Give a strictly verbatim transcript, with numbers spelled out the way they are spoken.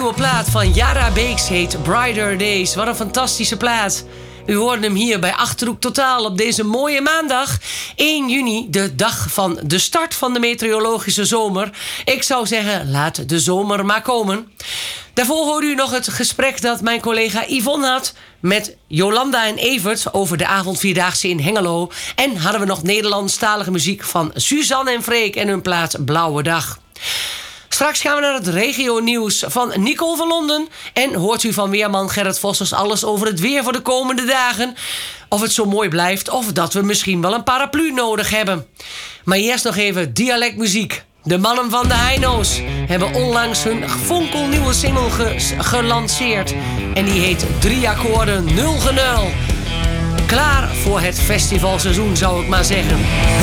nieuwe plaat van Yara Beeks heet Brighter Days. Wat een fantastische plaat. U hoort hem hier bij Achterhoek Totaal op deze mooie maandag, één juni, de dag van de start van de meteorologische zomer. Ik zou zeggen, laat de zomer maar komen. Daarvoor hoorde u nog het gesprek dat mijn collega Yvonne had met Jolanda en Evert over de avondvierdaagse in Hengelo. En hadden we nog Nederlandstalige muziek van Suzanne en Freek en hun plaat Blauwe Dag. Straks gaan we naar het regionieuws van Nicole van Londen. En hoort u van weerman Gerrit Vossers alles over het weer voor de komende dagen. Of het zo mooi blijft of dat we misschien wel een paraplu nodig hebben. Maar eerst nog even dialectmuziek. De mannen van de Heino's hebben onlangs hun fonkelnieuwe single ge- gelanceerd. En die heet Drie akkoorden, nul genul. Klaar voor het festivalseizoen, zou ik maar zeggen.